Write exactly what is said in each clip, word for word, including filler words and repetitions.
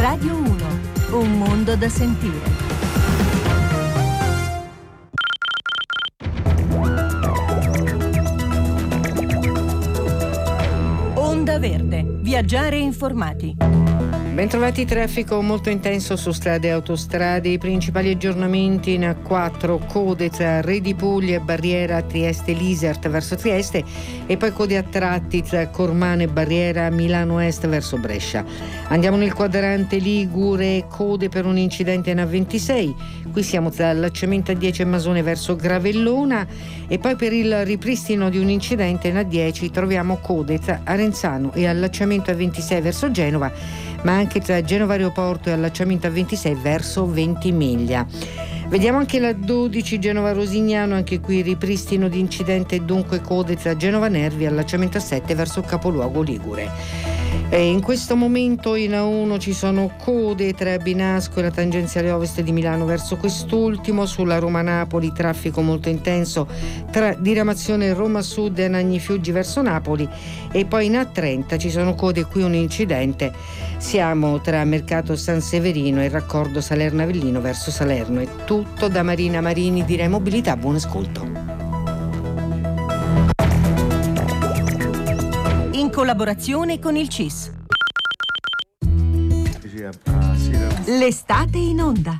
Radio uno, un mondo da sentire. Onda Verde, viaggiare informati. Bentrovati, traffico molto intenso su strade e autostrade. I principali aggiornamenti in A quattro, code tra Re di Puglia e Barriera Trieste-Lisert verso Trieste e poi code a tratti tra Cormano e Barriera Milano Est verso Brescia. Andiamo nel quadrante Ligure, code per un incidente in A ventisei. Qui siamo tra allacciamento A dieci e Masone verso Gravellona e poi per il ripristino di un incidente in A dieci troviamo code tra Arenzano e allacciamento A ventisei verso Genova, ma anche tra Genova Aeroporto e allacciamento A ventisei verso Ventimiglia. Vediamo anche la dodici Genova Rosignano, anche qui ripristino di incidente e dunque code tra Genova Nervi e allacciamento A sette verso capoluogo Ligure. E in questo momento in A uno ci sono code tra Binasco e la tangenziale ovest di Milano verso quest'ultimo, sulla Roma-Napoli traffico molto intenso tra diramazione Roma Sud e Anagni Fiuggi verso Napoli e poi in A trenta ci sono code, qui un incidente, siamo tra Mercato San Severino e il raccordo Salerno-Avellino verso Salerno. È tutto da Marina Marini di Rai Mobilità, buon ascolto. In collaborazione con il C I S. L'estate in onda.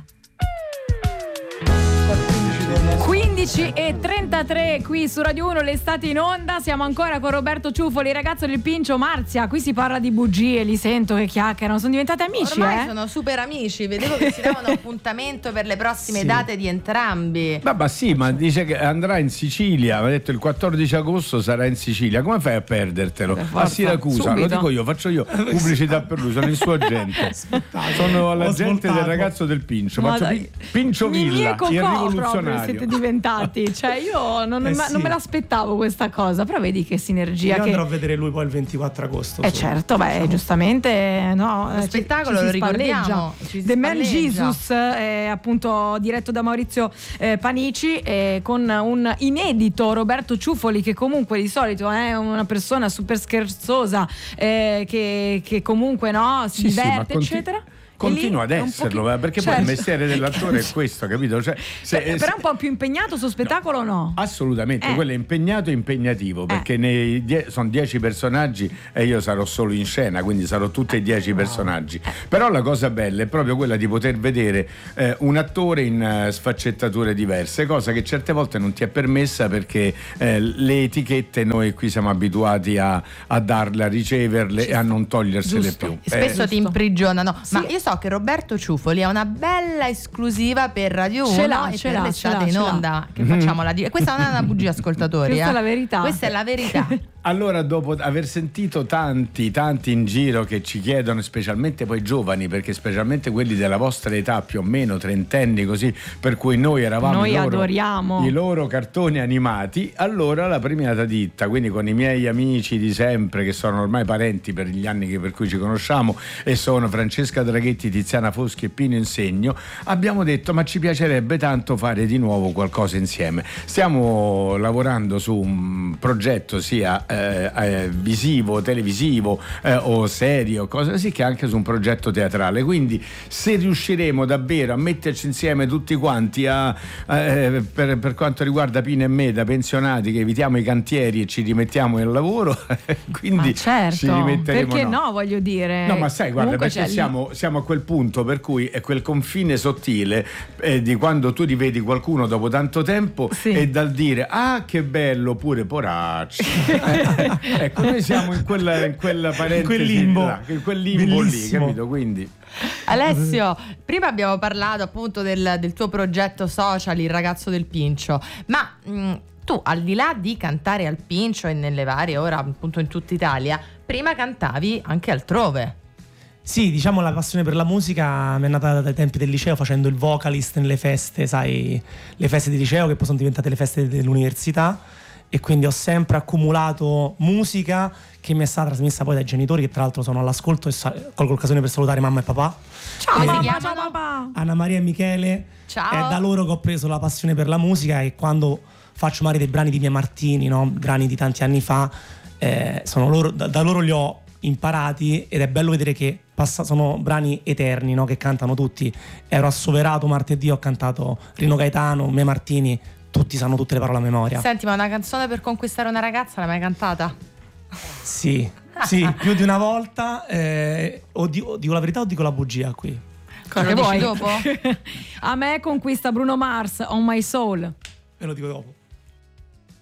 quindici e trentatré qui su Radio uno, l'estate in onda. Siamo ancora con Roberto Ciuffoli, ragazzo del Pincio. Marzia, qui si parla di bugie, li sento che chiacchierano, sono diventati amici. Ormai eh? sono super amici, vedevo che si davano appuntamento per le prossime Sì. date di entrambi. Vabbè, sì, ma dice che andrà in Sicilia, aveva detto il quattordici agosto sarà in Sicilia. Come fai a perdertelo? Per A forza, Siracusa, subito. lo dico io, faccio io pubblicità per lui, sono il suo agente. Sono Ho l'agente svoltato. del ragazzo del Pincio, Ma faccio dai. Pi- Pincio Mimì Villa, e Cocò il proprio rivoluzionario. siete diventati, cioè io non, Eh ma- sì. non me l'aspettavo questa cosa, però vedi che sinergia Io che... andrò a vedere lui poi il ventiquattro agosto. Eh su- certo, beh, diciamo. giustamente no, Lo ci- spettacolo, ci lo si spalleggia. ricordiamo, ci si The Man spalleggia. Jesus, eh, appunto diretto da Maurizio eh, Panici, eh, con un inedito Roberto Ciuffoli, che comunque di solito è una persona super scherzosa, eh, che, che comunque no, si Sì, sì, ma diverte, conti- eccetera. Continua E ad lì è un esserlo, pochi- eh, perché certo. poi il mestiere dell'attore è questo, capito? Cioè, se- Beh, se- però è un po' più impegnato sul spettacolo o no? Assolutamente, Eh. quello è impegnato e impegnativo, perché nei die- sono dieci personaggi e io sarò solo in scena, quindi sarò tutti e dieci personaggi. Però la cosa bella è proprio quella di poter vedere eh, un attore in eh, sfaccettature diverse, cosa che certe volte non ti è permessa perché eh, le etichette noi qui siamo abituati a, a darle, a riceverle e a non togliersele Giusto. più. Spesso Eh, ti giusto. imprigionano. Sì. Ma io so che Roberto Ciuffoli ha una bella esclusiva per Radio Ce uno l'ha, e ce per l'ha, l'estate ce l'ha, in ce l'ha. onda. Che facciamo la di- Questa non è una bugia, ascoltatori. Questa eh. è la verità. Questa è la verità. Allora, dopo aver sentito tanti, tanti in giro che ci chiedono, specialmente poi giovani, perché specialmente quelli della vostra età, più o meno trentenni, così, per cui noi eravamo Noi i loro, adoriamo. i loro cartoni animati, allora la premiata ditta, quindi con i miei amici di sempre, che sono ormai parenti per gli anni che per cui ci conosciamo, e sono Francesca Draghetti, Tiziana Foschi e Pino Insegno, abbiamo detto ma ci piacerebbe tanto fare di nuovo qualcosa insieme. Stiamo lavorando su un progetto sia Eh, eh, visivo, televisivo eh, o serio, cose così, che anche su un progetto teatrale. Quindi se riusciremo davvero a metterci insieme tutti quanti a, eh, per, per quanto riguarda Pino e me, da pensionati che evitiamo i cantieri e ci rimettiamo nel lavoro, quindi Ma certo, ci rimetteremo. perché no. no, voglio dire. No, ma sai, guarda, Comunque perché c'è- siamo, siamo a quel punto per cui è quel confine sottile eh, di quando tu rivedi qualcuno dopo tanto tempo Sì. e dal dire ah che bello, oppure poracci. Ecco, noi siamo in quella, in quella parentesi quel limbo. là, in quel limbo Bellissimo. lì, capito? Quindi Alessio, prima abbiamo parlato appunto del, del tuo progetto social, il ragazzo del Pincio, ma mh, tu, al di là di cantare al Pincio e nelle varie, ora appunto in tutta Italia, prima cantavi anche altrove. Sì, diciamo la passione per la musica mi è nata dai tempi del liceo, facendo il vocalist nelle feste, sai, le feste di liceo che poi sono diventate le feste dell'università, e quindi ho sempre accumulato musica che mi è stata trasmessa poi dai genitori, che tra l'altro sono all'ascolto, e sa- colgo l'occasione per salutare mamma e papà, Ciao Come si mamma, chiamano? ciao papà. Anna Maria e Michele. Ciao. È da loro che ho preso la passione per la musica, e quando faccio magari dei brani di Mia Martini, no? Brani di tanti anni fa, eh, sono loro, da, da loro li ho imparati, ed è bello vedere che passa- sono brani eterni, no? Che cantano tutti. Ero assoverato martedì, ho cantato Rino Gaetano, Me Martini, tutti sanno tutte le parole a memoria. Senti, ma una canzone per conquistare una ragazza l'hai mai cantata? Sì, sì, più di una volta. Eh, o, di- o dico la verità o dico la bugia qui? Cosa lo dici dopo? A me conquista Bruno Mars, On My Soul. Ve lo dico dopo.